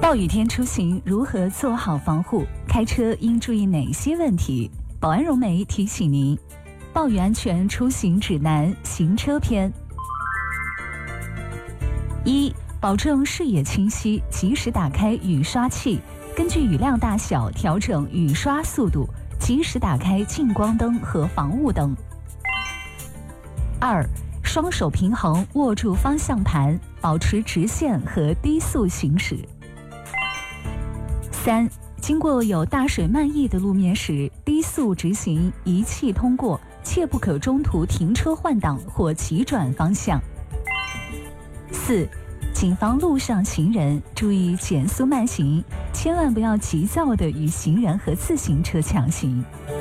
暴雨天出行如何做好防护？开车应注意哪些问题？保安融媒提醒您，暴雨安全出行指南行车篇。1. 保证视野清晰，及时打开雨刷器，根据雨量大小调整雨刷速度，及时打开近光灯和防雾灯。2. 双手平衡握住方向盘，保持直线和低速行驶。3. 经过有大水漫溢的路面时，低速直行，一气通过，切不可中途停车换挡或急转方向。4. 谨防路上行人，注意减速慢行，千万不要急躁地与行人和自行车抢行。